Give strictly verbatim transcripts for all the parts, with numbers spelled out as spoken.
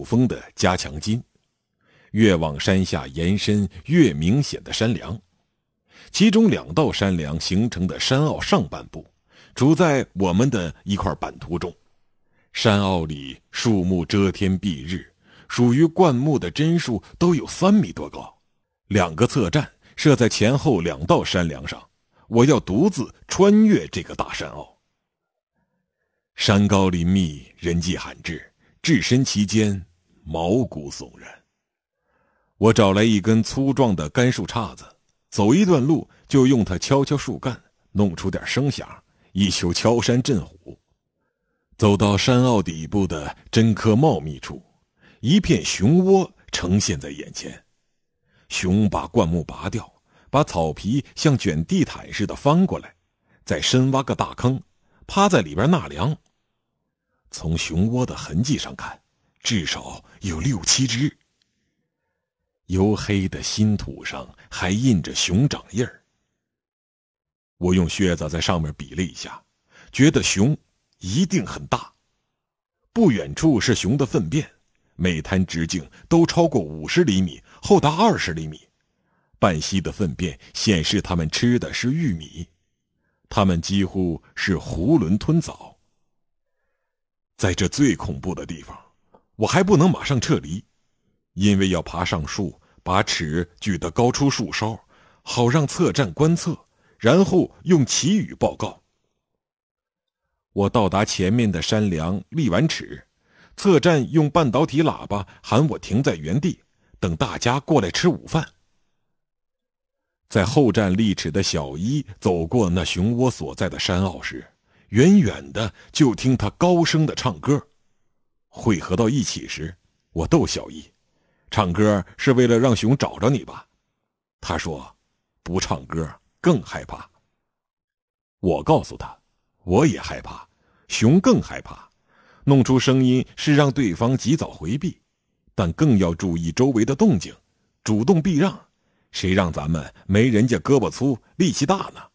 峰的加强筋，越往山下延伸越明显的山梁。其中两道山梁形成的山坳上半部处在我们的一块版图中，山坳里树木遮天蔽日，属于灌木的针数都有三米多高。两个侧站设在前后两道山梁上，我要独自穿越这个大山坳。山高林密，人迹罕至，置身其间，毛骨悚然。我找来一根粗壮的干树杈子，走一段路就用它敲敲树干，弄出点声响，以求敲山震虎。走到山坳底部的针科茂密处，一片熊窝呈现在眼前。熊把灌木拔掉，把草皮像卷地毯似的翻过来，再深挖个大坑，趴在里边纳凉。从熊窝的痕迹上看，至少有六七只。黝黑的新土上还印着熊掌印儿。我用靴子在上面比了一下，觉得熊一定很大。不远处是熊的粪便，每滩直径都超过五十厘米，厚达二十厘米。半稀的粪便显示它们吃的是玉米，它们几乎是囫囵吞枣。在这最恐怖的地方，我还不能马上撤离，因为要爬上树，把尺举得高出树梢，好让侧站观测，然后用旗语报告。我到达前面的山梁，立完尺，侧站用半导体喇叭喊我停在原地，等大家过来吃午饭。在后站立尺的小一走过那熊窝所在的山坳时，远远的就听他高声的唱歌。汇合到一起时，我逗小一，唱歌是为了让熊找着你吧？他说，不唱歌更害怕。我告诉他，我也害怕，熊更害怕，弄出声音是让对方及早回避，但更要注意周围的动静，主动避让，谁让咱们没人家胳膊粗力气大呢？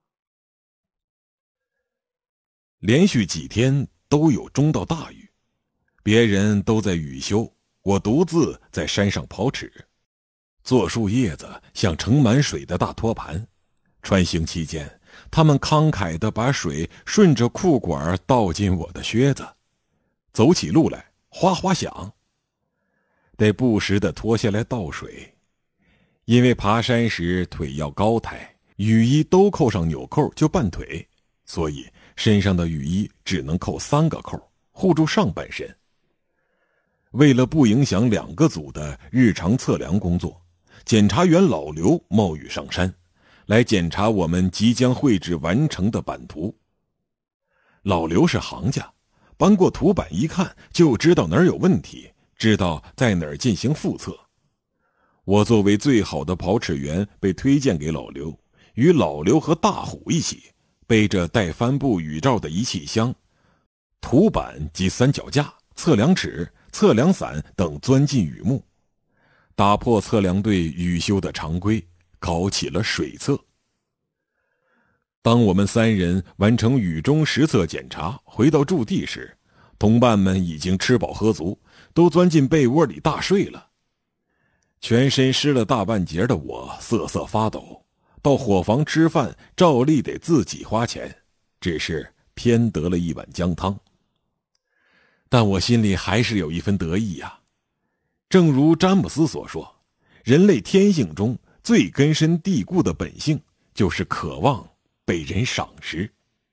连续几天都有中到大雨，别人都在雨休，我独自在山上跑尺。坐树叶子像盛满水的大托盘，穿行期间，他们慷慨地把水顺着裤管倒进我的靴子，走起路来哗哗响，得不时地脱下来倒水。因为爬山时腿要高抬，雨衣都扣上纽扣就绊腿，所以身上的雨衣只能扣三个扣，护住上半身。为了不影响两个组的日常测量工作，检查员老刘冒雨上山，来检查我们即将绘制完成的版图。老刘是行家，搬过图板一看就知道哪儿有问题，知道在哪儿进行复测。我作为最好的跑尺员被推荐给老刘，与老刘和大虎一起背着带帆布雨罩的仪器箱、图板及三脚架、测量尺、测量伞等钻进雨幕，打破测量队雨休的常规，搞起了水测。当我们三人完成雨中实测检查，回到驻地时，同伴们已经吃饱喝足，都钻进被窝里大睡了。全身湿了大半截的我瑟瑟发抖，到伙房吃饭照例得自己花钱，只是偏得了一碗姜汤。但我心里还是有一分得意呀。正如詹姆斯所说，人类天性中最根深蒂固的本性就是渴望被人赏识。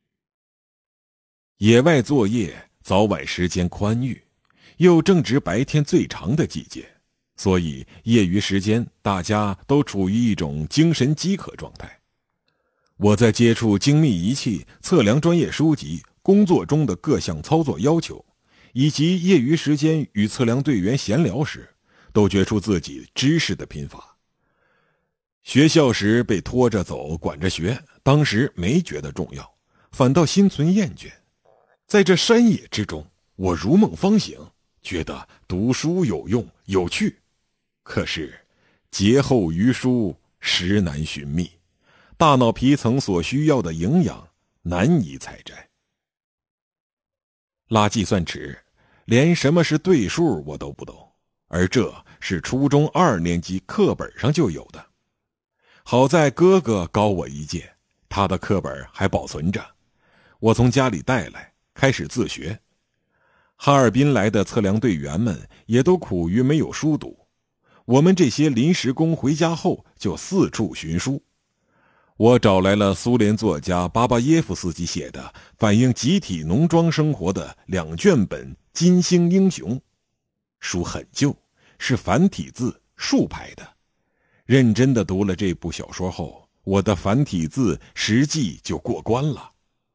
野外作业早晚时间宽裕，又正值白天最长的季节，所以业余时间大家都处于一种精神饥渴状态。我在接触精密仪器、测量专业书籍、工作中的各项操作要求，以及业余时间与测量队员闲聊时，都觉出自己知识的贫乏。学校时被拖着走，管着学，当时没觉得重要，反倒心存厌倦。在这山野之中，我如梦方醒，觉得读书有用有趣。可是劫后余书，实难寻觅，大脑皮层所需要的营养难以采摘。拉计算尺， 连什么是对数我都不懂，而这是初中二年级课本上就有的。好在哥哥高我一届，他的课本还保存着，我从家里带来，开始自学。哈尔滨来的测量队员们也都苦于没有书读，我们这些临时工回家后就四处寻书。我找来了苏联作家巴巴耶夫斯基写的反映集体农庄生活的两卷本《金星英雄》，书很旧，是繁体字竖排的。认真地读了这部小说后，我的繁体字实际就过关了。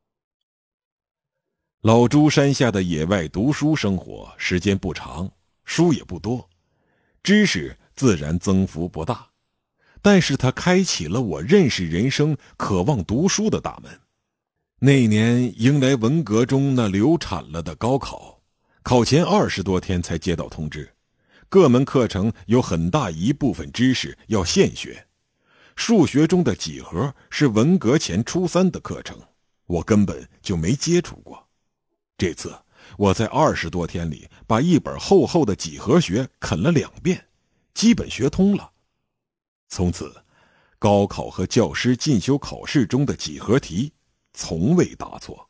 老朱山下的野外读书生活时间不长，书也不多，知识自然增幅不大，但是它开启了我认识人生、渴望读书的大门。那年迎来文革中那流产了的高考，考前二十多天才接到通知，各门课程有很大一部分知识要现学。数学中的几何是文革前初三的课程，我根本就没接触过。这次我在二十多天里把一本厚厚的几何学啃了两遍，基本学通了。从此，高考和教师进修考试中的几何题从未答错。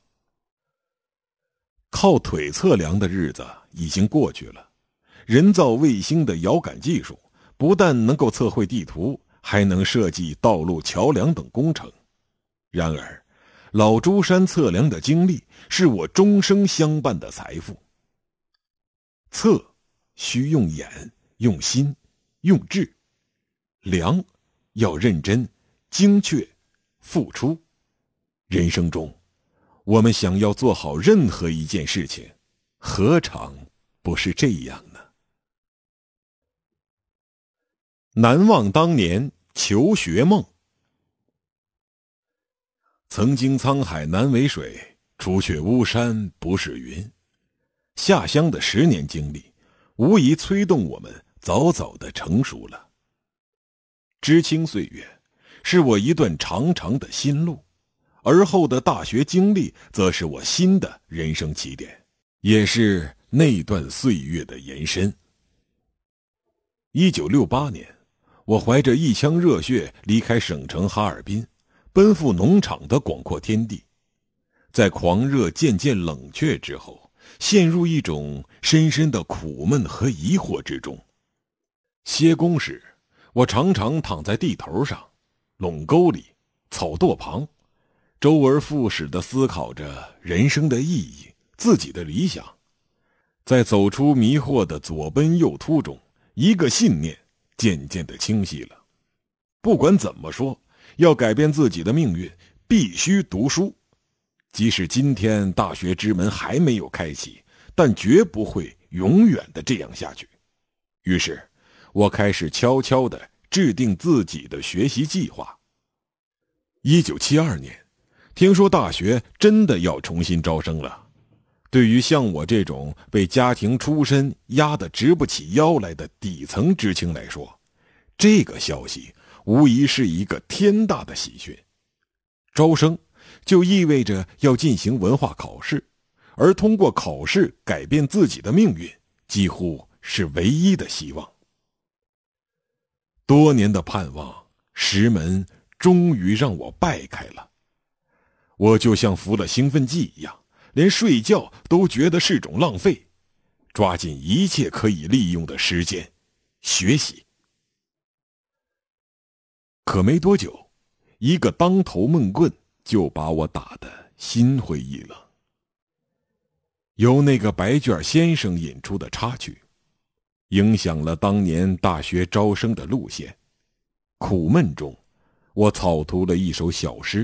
靠腿测量的日子已经过去了，人造卫星的遥感技术不但能够测绘地图，还能设计道路、桥梁等工程。然而，老朱山测量的经历是我终生相伴的财富。测需用眼、用心、用智；量要认真、精确、付出。人生中，我们想要做好任何一件事情，何尝不是这样呢？难忘当年求学梦。曾经沧海难为水，除却巫山不是云。下乡的十年经历，无疑催动我们早早的成熟了。知青岁月，是我一段长长的心路，而后的大学经历，则是我新的人生起点，也是那段岁月的延伸。一九六八年，我怀着一腔热血离开省城哈尔滨，奔赴农场的广阔天地。在狂热渐渐冷却之后，陷入一种深深的苦闷和疑惑之中。歇工时，我常常躺在地头上、垄沟里、草垛旁，周而复始地思考着人生的意义、自己的理想。在走出迷惑的左奔右突中，一个信念渐渐地清晰了。不管怎么说，要改变自己的命运，必须读书。即使今天大学之门还没有开启，但绝不会永远的这样下去。于是，我开始悄悄地制定自己的学习计划。一九七二年，听说大学真的要重新招生了。对于像我这种被家庭出身压得直不起腰来的底层知青来说，这个消息无疑是一个天大的喜讯。招生就意味着要进行文化考试，而通过考试改变自己的命运，几乎是唯一的希望。多年的盼望，石门终于让我掰开了。我就像服了兴奋剂一样，连睡觉都觉得是种浪费，抓紧一切可以利用的时间学习。可没多久，一个当头闷棍就把我打得心灰意冷。由那个白卷先生引出的插曲，影响了当年大学招生的路线。苦闷中，我草图了一首小诗：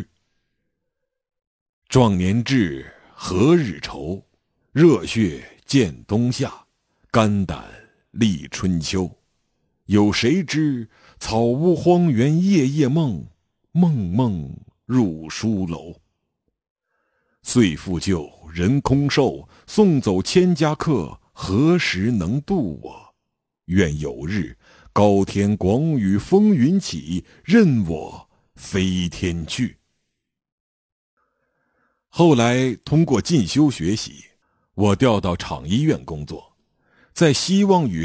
壮年志，何日愁？热血见冬夏，肝胆历春秋。有谁知草屋荒原夜夜梦，梦梦入书楼。岁复旧，人空瘦，送走千家客，何时能渡我？愿有日，高天广宇风云起，任我飞天去。后来通过进修学习， 我调到厂医院工作，在希望与